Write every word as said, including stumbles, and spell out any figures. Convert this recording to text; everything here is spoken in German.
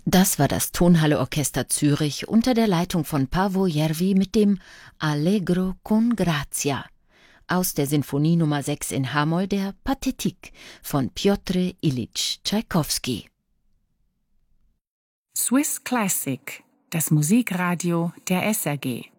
Das war das Tonhalle-Orchester Zürich unter der Leitung von Paavo Järvi mit dem Allegro con grazia aus der Sinfonie Nummer sechs in H-Moll der Pathétique von Pjotr Iljitsch Tschaikowski. Swiss Classic, das Musikradio der S R G.